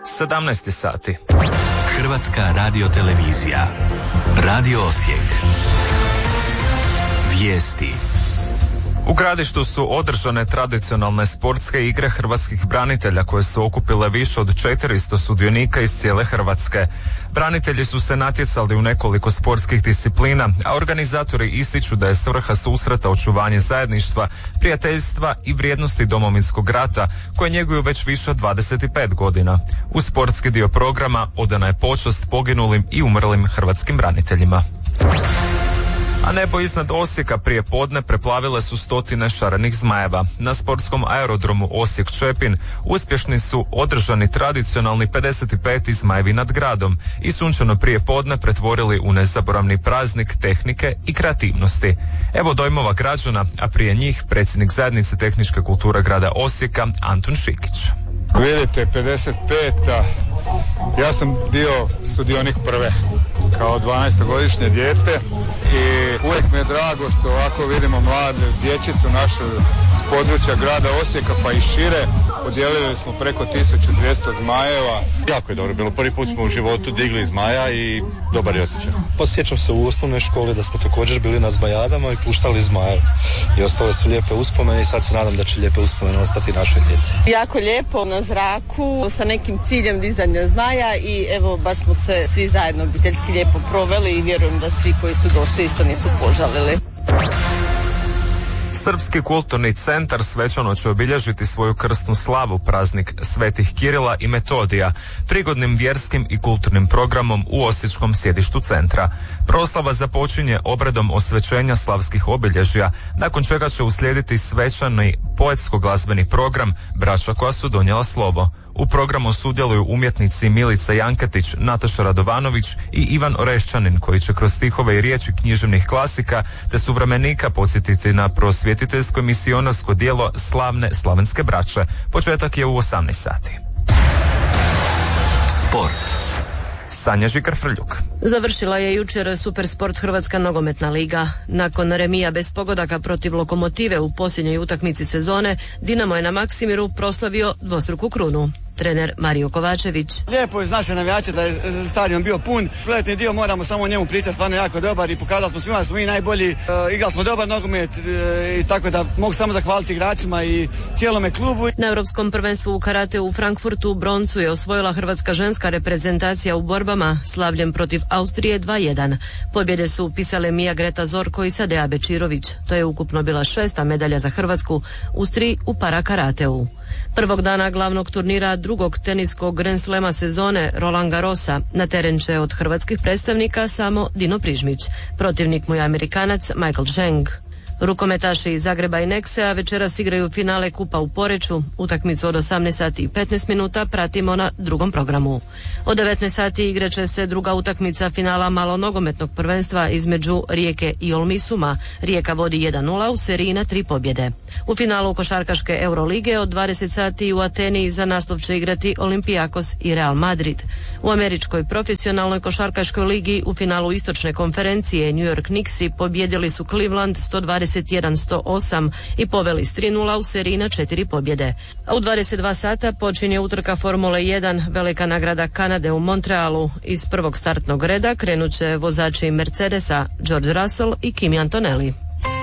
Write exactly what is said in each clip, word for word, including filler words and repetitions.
sedamnaest sati. Hrvatska radiotelevizija. Radio Osijek. Vijesti. U Gradištu su održane tradicionalne sportske igre hrvatskih branitelja koje su okupile više od četiristo sudionika iz cijele Hrvatske. Branitelji su se natjecali u nekoliko sportskih disciplina, a organizatori ističu da je svrha susreta očuvanje zajedništva, prijateljstva i vrijednosti Domovinskog rata koje njeguju već više od dvadeset pet godina. U sportski dio programa odana je počast poginulim i umrlim hrvatskim braniteljima. A nebo iznad Osijeka prije podne preplavile su stotine šarenih zmajeva. Na sportskom aerodromu Osijek-Čepin uspješni su održani tradicionalni pedeset peti zmajevi nad gradom i sunčano prije podne pretvorili u nezaboravni praznik tehnike i kreativnosti. Evo dojmova građana, a prije njih predsjednik zajednice tehničke kulture grada Osijeka Antun Šikić. Vidite, pedeset peta Ja sam bio sudionik prve kao dvanaestogodišnje dijete i uvijek mi je drago što ovako vidimo mlade dječicu našu s područja grada Osijeka pa i šire. Podijelili smo preko tisuću dvjesto zmajeva. Jako je dobro bilo. Prvi put smo u životu digli zmaja i dobar je osjećaj. Posjećam se u osnovnoj školi da smo također bili na zmajadama i puštali zmaje. I ostale su lijepe uspomene i sad se nadam da će lijepe uspomene ostati našoj djeci. Jako lijepo na zraku sa nekim ciljem dizanja zmaja i evo baš smo se svi zajedno obiteljski lijepo proveli i vjerujem da svi koji su došli isto nisu požalili. Srpski kulturni centar svečano će obilježiti svoju krsnu slavu, praznik Svetih Kirila i Metodija, prigodnim vjerskim i kulturnim programom u osječkom sjedištu centra. Proslava započinje obredom osvećenja slavskih obilježja, nakon čega će uslijediti svečani poetsko-glazbeni program Braća koja su donijela slovo. U programu sudjeluju umjetnici Milica Janketić, Nataša Radovanović i Ivan Orešćanin, koji će kroz stihove i riječi književnih klasika te suvremenika podsjetiti na prosvjetiteljsko i misionarsko djelo slavne slavenske braće. Početak je u osamnaest sati. Sport. Sanja Žikar-Frljuk. Završila je jučer Supersport Hrvatska nogometna liga. Nakon remija bez pogodaka protiv Lokomotive u posljednjoj utakmici sezone, Dinamo je na Maksimiru proslavio dvostruku krunu. Trener Mario Kovačević. Lijepo je znaše navijače da je stadion bio pun. Proletni dio moramo samo o njemu pričati, stvarno jako dobar i pokazali smo svima da smo mi najbolji. E, igrali smo dobar nogomet e, i tako da mogu samo zahvaliti igračima i cijelome klubu. Na Europskom prvenstvu u karateu u Frankfurtu broncu je osvojila hrvatska ženska reprezentacija u borbama slavljem protiv Austrije dva jedan. Pobjede su upisale Mija Greta Zorko i Sadea Bečirović. To je ukupno bila šesta medalja za Hrvatsku uz tri u parakarateu. Prvog dana glavnog turnira drugog teniskog Grand Slema sezone Roland Garrosa na teren će od hrvatskih predstavnika samo Dino Prižmić. Protivnik mu je Amerikanac Michael Cheng. Rukometaši iz Zagreba i Neksea večeras igraju finale kupa u Poreču. Utakmicu od osamnaest sati i petnaest minuta pratimo na drugom programu. Od devetnaest sati igraće se druga utakmica finala malonogometnog prvenstva između Rijeke i Olmisuma. Rijeka vodi jedan nula u seriji na tri pobjede. U finalu košarkaške Eurolige od dvadeset sati u Ateni za naslov će igrati Olympiakos i Real Madrid. U američkoj profesionalnoj košarkaškoj ligi u finalu istočne konferencije New York Knicksi pobjedili su Cleveland sto dvadeset jedan sto osam i poveli s tri nula u seriji na četiri pobjede. A u dvadeset dva sata počinje utrka Formule jedan, velika nagrada Kanade u Montrealu. Iz prvog startnog reda krenuće vozači Mercedesa George Russell i Kimi Antonelli.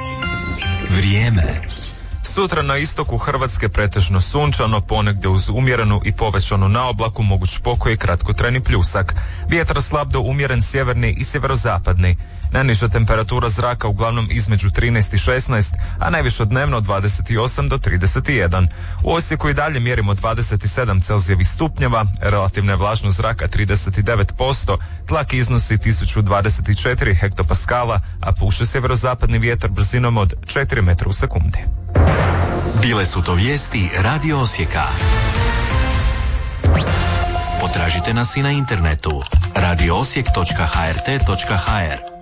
Vrijeme. Sutra na istoku Hrvatske pretežno sunčano, ponegdje uz umjerenu i povećanu naoblaku moguć pokoj i kratkotrajni pljusak. Vjetar slab do umjeren sjeverni i sjeverozapadni. Najniža temperatura zraka uglavnom između trinaest i šesnaest, a najviše dnevno dvadeset osam do trideset jedan. U Osijeku i dalje mjerimo dvadeset sedam Celzijevih stupnjeva, relativna je vlažnost zraka trideset devet posto, tlak iznosi tisuću dvadeset četiri hektopaskala, a puše sjeverozapadni vjetar brzinom od četiri metra u sekundi. Bile su to vijesti Radio Osijeka. Potražite nas i na internetu radio osijek točka h r t točka h r.